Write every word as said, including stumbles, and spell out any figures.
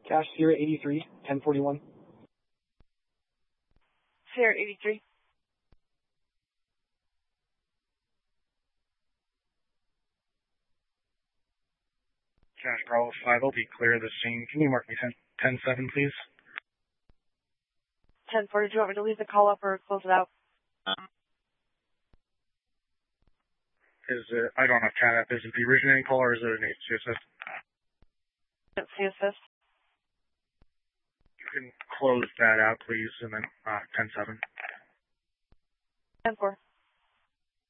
Cash Sierra eighty-three, ten forty-one. Sierra eighty-three. Cash Bravo five, I'll be clear of the scene. Can you mark me ten seven, please? ten four, did you want me to leave the call up or close it out? Is it, I don't have C A T F, is it the originating call or is it an H C assist? C assist. You can close that out, please, and then uh, ten seven. ten four.